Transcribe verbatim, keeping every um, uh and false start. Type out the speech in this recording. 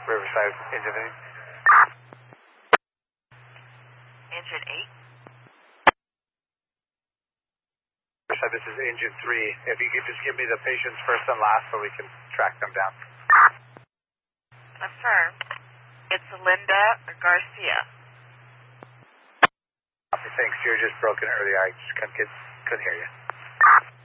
Riverside, engine eight. Engine eight. Riverside, this is engine three. If you could just give me the patients first and last so we can track them down. Affirm. It's Linda Garcia. Thanks, you were just broken earlier. I just couldn't, get, couldn't hear you.